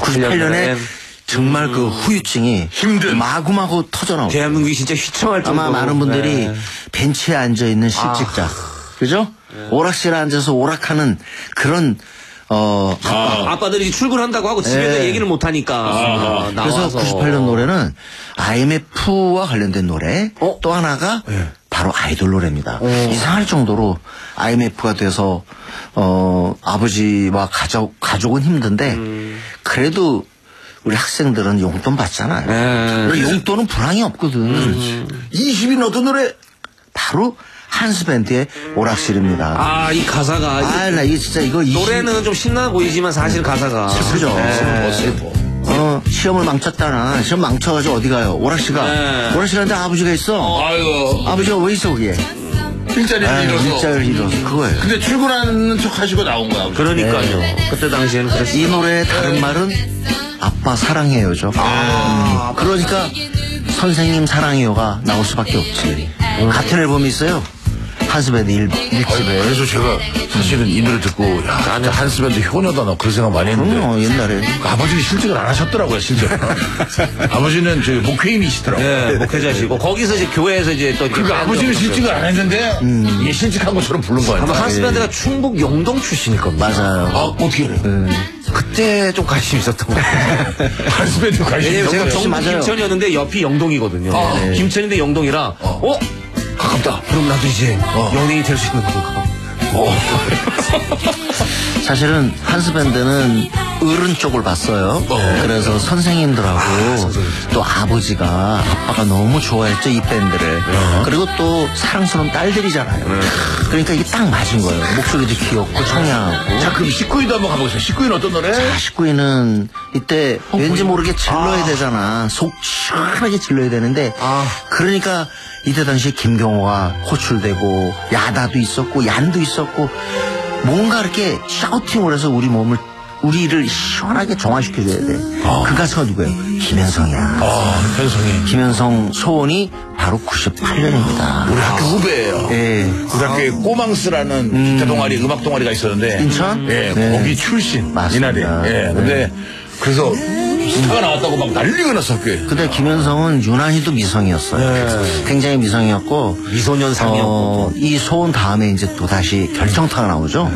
98년에 정말 그 후유증이 힘든 마구마구 터져나오고 대한민국이 진짜 휘청할 정도로. 아마 많은 분들이 벤치에 앉아있는 실직자 그죠? 오락실에 앉아서 오락하는 그런 아빠들이 출근한다고 하고 집에서 얘기를 못 하니까 그래서 98년 노래는 IMF와 관련된 노래 또 하나가 바로 아이돌 노래입니다. 이상할 정도로 IMF가 돼서 아버지와 가족은 힘든데 그래도 우리 학생들은 용돈 받잖아요. 우리 용돈은 불황이 없거든. 20인 어떤 노래 바로 한스밴드의 오락실입니다. 이 가사가. 나 이게 진짜 이거 노래는 좀 신나 보이지만 사실 가사가. 슬프죠. 시험을 망쳤다나. 시험 망쳐가지고 어디 가요? 오락실 가. 오락실 하는데 아버지가 있어. 아버지가 왜 있어, 거기에? 일자리를 잃어서. 그거예요. 근데 출근하는 척 하시고 나온 거야. 그러니까요. 그때 당시에는 그랬어요. 이 노래의 다른 말은 아빠 사랑해요죠. 그러니까 선생님 사랑해요가 나올 수밖에 없지. 같은 앨범이 있어요. 한스밴드 1집에. 그래서 제가 사실은 이 노래 듣고 진짜 한스밴드 효녀다 나 그런 생각 많이 했는데 옛날에 아버지는 실직을 안 하셨더라고요 실제로. 아버지는 저희 목회인이시더라고요. 목회자시고 거기서 이제 교회에서 이제 또 그러니까 아버지는 실직을 안 했는데 이게 실직한 것처럼 부른 거예요. 아마 한스밴드가 충북 영동 출신일 겁니다. 맞아요. 어떻게 그래요? 그때 좀 관심 있었던 것 같아요. 한스밴드 관심 왜냐면 제가 있었어요. 경북 김천이었는데 옆이 영동이거든요. 김천인데 영동이라 가깝다. 그럼 나도 이제 연예인이 될 수 있는 건가. 사실은 한스밴드는 어른 쪽을 봤어요. 그래서 선생님들하고 또 아빠가 너무 좋아했죠 이 밴드를. 그리고 또 사랑스러운 딸들이잖아요. 그러니까 이게 딱 맞은 거예요. 목소리도 귀엽고 청량하고. 자 그럼 19위도 한번 가보겠습니다. 19위는 어떤 노래? 19위는 이때 왠지 모르게 질러야 되잖아. 속 시원하게 질러야 되는데 그러니까 이때 당시 김경호가 호출되고 야다도 있었고 얀도 있었고 뭔가 이렇게 샤우팅을 해서 우리를 시원하게 정화시켜줘야 돼. 그 가수가 누구예요? 김현성이야. 김현성 소원이 바로 98년입니다. 우리 학교 후배예요. 우리 학교에 꼬망스라는 기타 동아리, 음악 동아리가 있었는데 인천? 거기 출신. 맞습니다. 이날에. 근데 그래서 스타가 나왔다고 막 난리가 났어 학교에. 근데 김현성은 유난히도 미성이었어요. 굉장히 미성이었고 미소년 상이었고 이 소원 다음에 이제 또 다시 결정타가 나오죠.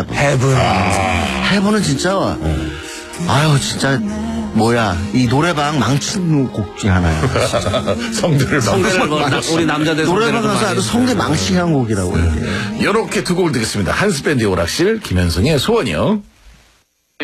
헤븐은 진짜 진짜 이 노래방 망친 곡 중에 하나예요. 성대를 우리 남자들 노래방 가서 아주 성대 망치게 한 곡이라고. 이렇게 두 곡을 듣겠습니다. 한스밴드의 오락실, 김현성의 소원이요.